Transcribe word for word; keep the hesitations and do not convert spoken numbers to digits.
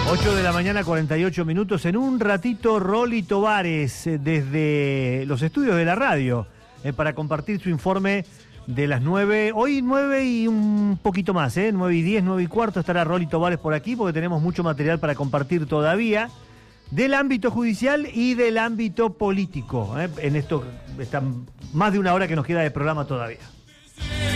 ocho de la mañana, cuarenta y ocho minutos. En un ratito, Rolly Tovares, eh, desde los estudios de la radio, eh, para compartir su informe de las nueve. Hoy nueve y un poquito más, ¿eh? nueve y diez, nueve y cuarto estará Rolly Tovares por aquí, porque tenemos mucho material para compartir todavía, del ámbito judicial y del ámbito político. ¿eh? En esto está más de una hora que nos queda de programa todavía.